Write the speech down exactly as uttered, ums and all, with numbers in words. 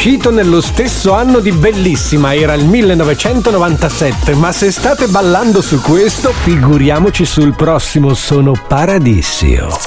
uscito nello stesso anno di Bellissima, era il millenovecentonovantasette, ma se state ballando su questo, figuriamoci sul prossimo, Sono Paradissio.